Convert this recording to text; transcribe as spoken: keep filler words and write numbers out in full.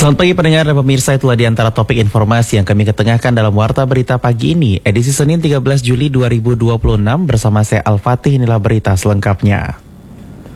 Selamat pagi pendengar dan pemirsa, itulah di antara topik informasi yang kami ketengahkan dalam Warta Berita Pagi ini, edisi Senin tiga belas Juli dua ribu dua puluh enam bersama saya Al-Fatih, inilah berita selengkapnya.